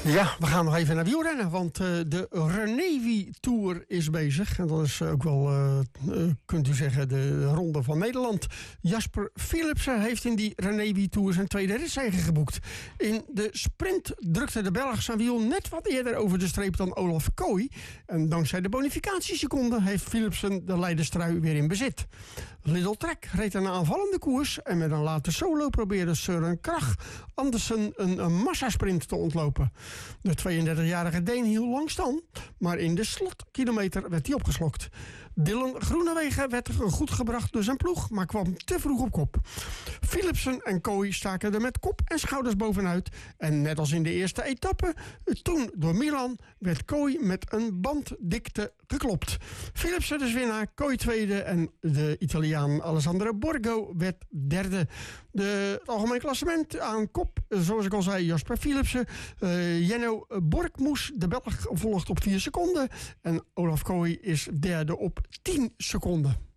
Ja, we gaan nog even naar wielrennen, want de Renewi Tour is bezig. En dat is ook wel, kunt u zeggen, de Ronde van Nederland. Jasper Philipsen heeft in die Renewi Tour zijn tweede ritzege geboekt. In de sprint drukte de Belg zijn wiel net wat eerder over de streep dan Olaf Kooi. En dankzij de bonificatieseconden heeft Philipsen de leiderstrui weer in bezit. Lidl Trek reed een aanvallende koers en met een late solo probeerde Søren Kragh Andersen een massasprint te ontlopen. De 32-jarige Deen hield lang stand, maar in de slotkilometer werd hij opgeslokt. Dylan Groenewegen werd goed gebracht door zijn ploeg, maar kwam te vroeg op kop. Philipsen en Kooi staken er met kop en schouders bovenuit. En net als in de eerste etappe, toen door Milan, werd Kooi met een banddikte geklopt. Philipsen dus winnaar, Kooi tweede en de Italiaan Alessandro Borgo werd derde. Het algemeen klassement aan kop, zoals ik al zei, Jasper Philipsen. Jenno Borkmoes, de Belg, volgt op 4 seconden. En Olaf Kooi is derde op 10 seconden.